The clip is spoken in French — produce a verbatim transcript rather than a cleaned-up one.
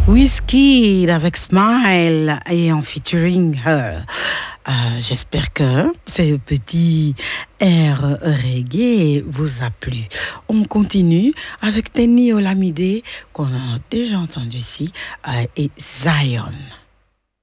Wizkid avec Smile et en featuring Her. Euh, J'espère que ce petit air reggae vous a plu. On continue avec Tenny Olamide qu'on a déjà entendu ici euh, et Zion.